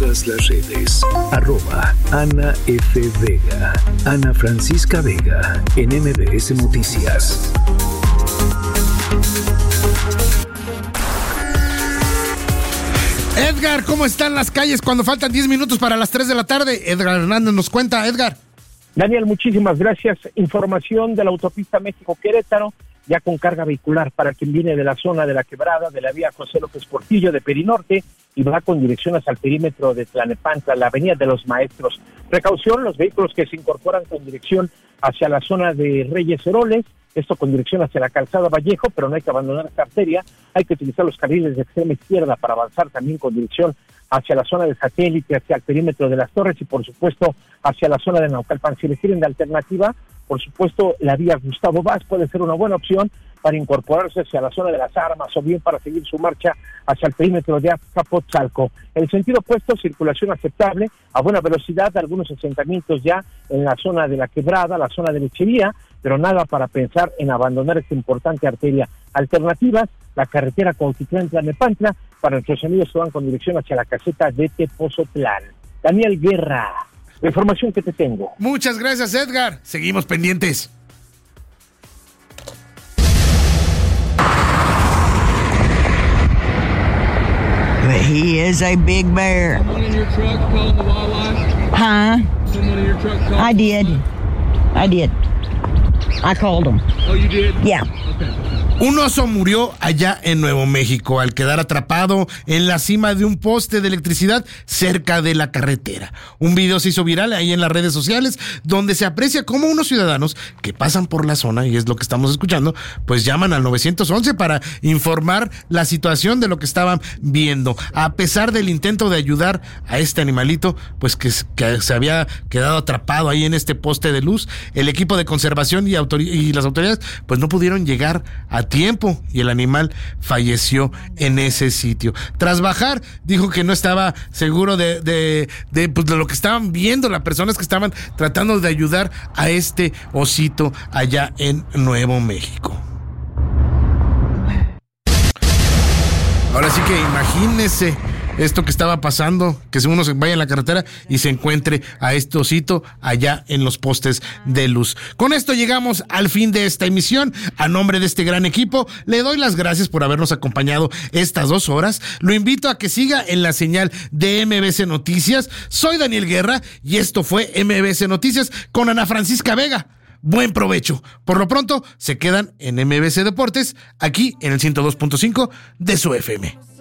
todas las redes. @Ana F. Vega. Ana Francisca Vega en MBS Noticias. Edgar, ¿cómo están las calles cuando faltan 10 minutos para las 3 de la tarde? Edgar Hernández nos cuenta. Edgar. Daniel, muchísimas gracias. Información de la autopista México-Querétaro, ya con carga vehicular para quien viene de la zona de la Quebrada, de la vía José López Portillo de Perinorte y va con dirección hacia el perímetro de Tlalnepantla, la avenida de los Maestros. Precaución, los vehículos que se incorporan con dirección hacia la zona de Reyes Heroles, esto con dirección hacia la calzada Vallejo, pero no hay que abandonar esta arteria, hay que utilizar los carriles de extrema izquierda para avanzar también con dirección hacia la zona de Satélite, hacia el perímetro de las Torres y por supuesto hacia la zona de Naucalpan. Si les quieren de alternativa, por supuesto la vía Gustavo Vaz puede ser una buena opción para incorporarse hacia la zona de las Armas o bien para seguir su marcha hacia el perímetro de Azcapotzalco. En el sentido opuesto, circulación aceptable, a buena velocidad, algunos asentamientos ya en la zona de la Quebrada, la zona de Lechería, pero nada para pensar en abandonar esta importante arteria. Alternativas, la carretera Cuautitlán-Tlalnepantla, para nuestros amigos que van con dirección hacia la caseta de Tepozotlán. Daniel Guerra, la información que te tengo. Muchas gracias, Edgar. Seguimos pendientes. But he is a big bear. Someone in your truck called the wildlife? Huh? Someone in your truck called? I did. I called him. Oh, you did? Yeah. Okay. Un oso murió allá en Nuevo México al quedar atrapado en la cima de un poste de electricidad cerca de la carretera. Un video se hizo viral ahí en las redes sociales donde se aprecia cómo unos ciudadanos que pasan por la zona, y es lo que estamos escuchando, pues llaman al 911 para informar la situación de lo que estaban viendo. A pesar del intento de ayudar a este animalito, pues que se había quedado atrapado ahí en este poste de luz, el equipo de conservación y las autoridades pues no pudieron llegar a tiempo y el animal falleció en ese sitio. Tras bajar, dijo que no estaba seguro de lo que estaban viendo las personas que estaban tratando de ayudar a este osito allá en Nuevo México. Ahora sí que imagínese esto que estaba pasando, que uno se vaya en la carretera y se encuentre a este osito allá en los postes de luz. Con esto llegamos al fin de esta emisión. A nombre de este gran equipo, le doy las gracias por habernos acompañado estas 2 horas. Lo invito a que siga en la señal de MBC Noticias. Soy Daniel Guerra y esto fue MBC Noticias con Ana Francisca Vega. Buen provecho. Por lo pronto, se quedan en MBC Deportes, aquí en el 102.5 de su FM.